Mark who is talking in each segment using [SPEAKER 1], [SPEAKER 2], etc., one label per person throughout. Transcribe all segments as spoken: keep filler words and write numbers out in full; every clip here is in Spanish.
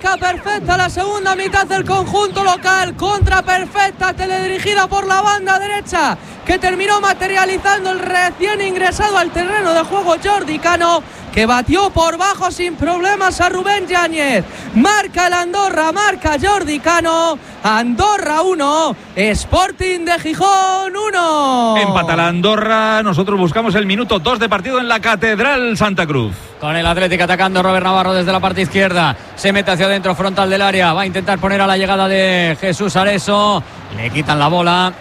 [SPEAKER 1] Marca perfecta la segunda mitad del conjunto local. Contra perfecta, teledirigida por la banda derecha, que terminó materializando el recién ingresado al terreno de juego Jordi Cano, que batió por bajo sin problemas a Rubén Yáñez. Marca el Andorra, marca Jordi Cano. Andorra uno, Sporting de Gijón uno.
[SPEAKER 2] Empata la Andorra. Nosotros buscamos el minuto dos de partido en la Catedral Santa Cruz.
[SPEAKER 3] Con el Atlético atacando Robert Navarro desde la parte izquierda. Se mete hacia adentro, frontal del área. Va a intentar poner a la llegada de Jesús Areso. Le quitan la bola.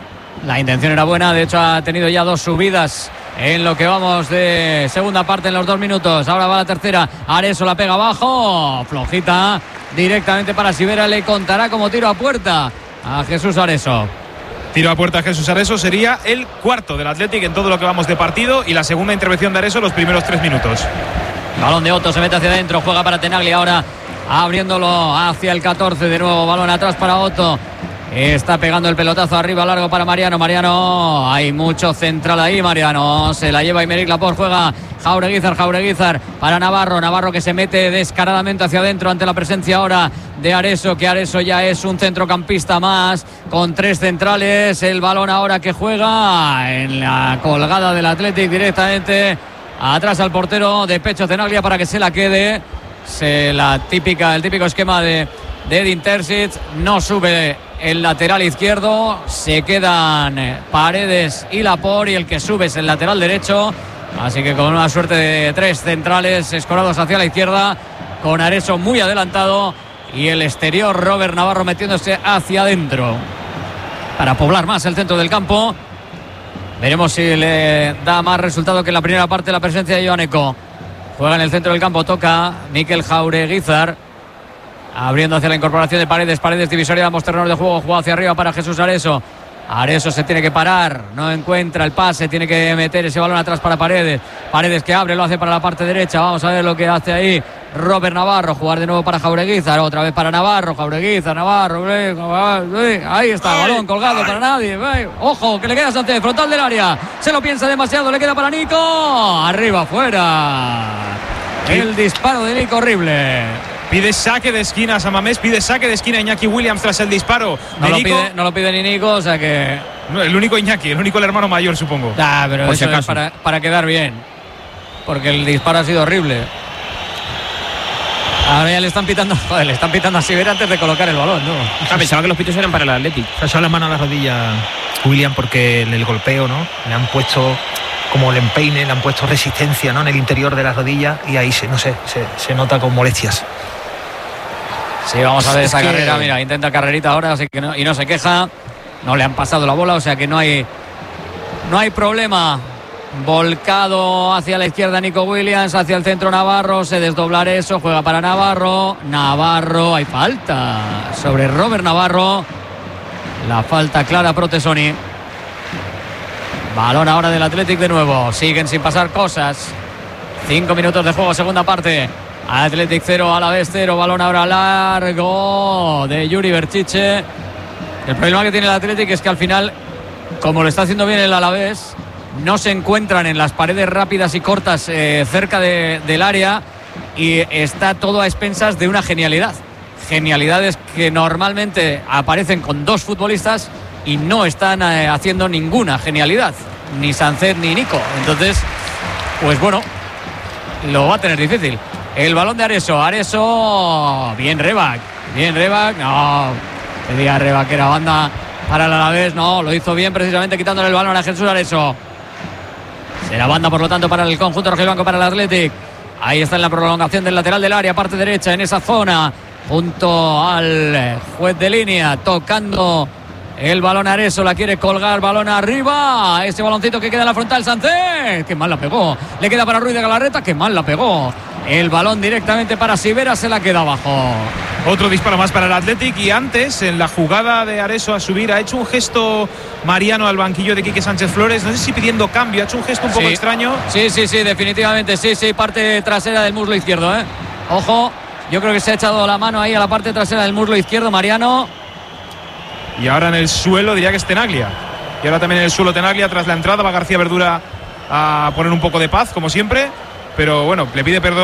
[SPEAKER 3] La intención era buena. De hecho, ha tenido ya dos subidas en lo que vamos de segunda parte en los dos minutos. Ahora va la tercera. Areso la pega abajo. Flojita. Directamente para Sivera. Le contará como tiro a puerta a Jesús Areso.
[SPEAKER 4] Tiro a puerta a Jesús Areso, sería el cuarto del Athletic en todo lo que vamos de partido y la segunda intervención de Areso los primeros tres minutos.
[SPEAKER 3] Balón de Otto, se mete hacia adentro, juega para Tenagli ahora, abriéndolo hacia el catorce, de nuevo balón atrás para Otto. Está pegando el pelotazo arriba, largo para Mariano. Mariano, hay mucho central ahí. Mariano se la lleva Aymeric Laporte, juega Jaureguizar, Jaureguizar para Navarro. Navarro que se mete descaradamente hacia adentro ante la presencia ahora de Areso, que Areso ya es un centrocampista más con tres centrales. El balón ahora que juega en la colgada del Athletic directamente atrás al portero de pecho Tenaglia para que se la quede. Se la típica, el típico esquema de, de Edin Terzic. No sube el lateral izquierdo, se quedan Paredes y Laporte, y el que sube es el lateral derecho. Así que con una suerte de tres centrales escorados hacia la izquierda, con Areso muy adelantado y el exterior Robert Navarro metiéndose hacia adentro para poblar más el centro del campo. Veremos si le da más resultado que en la primera parte la presencia de Joaneco. Juega en el centro del campo, toca Mikel Jaureguizar, abriendo hacia la incorporación de Paredes. Paredes, divisoria, damos terreno de juego, juega hacia arriba para Jesús Areso. Areso se tiene que parar, no encuentra el pase, tiene que meter ese balón atrás para Paredes. Paredes que abre, lo hace para la parte derecha. Vamos a ver lo que hace ahí Robert Navarro. Jugar de nuevo para Jaureguizar, otra vez para Navarro. Jaureguizar, Navarro, ahí está, balón colgado para nadie. Ojo, que le queda Sánchez, frontal del área. Se lo piensa demasiado, le queda para Nico. Arriba, fuera. El disparo de Nico, horrible.
[SPEAKER 4] Pide saque de esquina Samamés, pide saque de esquina Iñaki Williams tras el disparo.
[SPEAKER 3] No lo,
[SPEAKER 4] Nico.
[SPEAKER 3] pide, no lo pide ni Nico, o sea que...
[SPEAKER 4] No, el único Iñaki, el único el hermano mayor, supongo.
[SPEAKER 3] Ah, pero
[SPEAKER 4] por
[SPEAKER 3] eso
[SPEAKER 4] si
[SPEAKER 3] es para, para quedar bien. Porque el disparo ha sido horrible. Ahora ya le están pitando, joder, le están pitando a Sivera antes de colocar el balón, ¿no?
[SPEAKER 5] Ah, pensaba que los pitos eran para el Athletic.
[SPEAKER 6] Se ha echado la mano a la rodilla William porque en el golpeo, ¿no? Le han puesto como el empeine, le han puesto resistencia, ¿no? En el interior de la rodilla y ahí se, no sé, se, se nota con molestias.
[SPEAKER 3] Sí, vamos a ver
[SPEAKER 6] es
[SPEAKER 3] esa
[SPEAKER 6] que...
[SPEAKER 3] carrera, mira, intenta carrerita ahora, así que no, y no se queja, no le han pasado la bola, o sea que no hay no hay problema. Volcado hacia la izquierda Nico Williams, hacia el centro Navarro, se desdobla eso, juega para Navarro, Navarro, hay falta sobre Robert Navarro, la falta clara Protesoni. Balón ahora del Athletic de nuevo, siguen sin pasar cosas. Cinco minutos de juego, segunda parte. Athletic cero, Alavés cero, balón ahora largo de Yuri Berchiche. El problema que tiene el Athletic es que al final, como lo está haciendo bien el Alavés, no se encuentran en las paredes rápidas y cortas eh, cerca de, del área, y está todo a expensas de una genialidad. Genialidades que normalmente aparecen con dos futbolistas y no están eh, haciendo ninguna genialidad, ni Sánchez ni Nico. Entonces, pues bueno, lo va a tener difícil. El balón de Areso, Areso, bien Rebac, bien Rebac, no, pedía Rebac que era banda para el Alavés, no, lo hizo bien precisamente quitándole el balón a Jesús Areso. Será banda por lo tanto para el conjunto rojiblanco, para el Athletic. Ahí está en la prolongación del lateral del área, parte derecha, en esa zona, junto al juez de línea, tocando el balón Areso, la quiere colgar, balón arriba, ese baloncito que queda en la frontal, Sánchez, que mal la pegó, le queda para Ruiz de Galarreta, que mal la pegó. El balón directamente para Sivera, se la queda abajo.
[SPEAKER 4] Otro disparo más para el Athletic, y antes en la jugada de Areso a subir ha hecho un gesto Mariano al banquillo de Quique Sánchez Flores, no sé si pidiendo cambio, ha hecho un gesto un poco
[SPEAKER 3] sí.
[SPEAKER 4] extraño.
[SPEAKER 3] Sí, sí, sí, definitivamente, sí, sí, parte trasera del muslo izquierdo, ¿eh? Ojo, yo creo que se ha echado la mano ahí a la parte trasera del muslo izquierdo Mariano.
[SPEAKER 4] Y ahora en el suelo diría que es Tenaglia. Y ahora también en el suelo Tenaglia, tras la entrada va García Verdura a poner un poco de paz, como siempre. Pero bueno, le pide perdón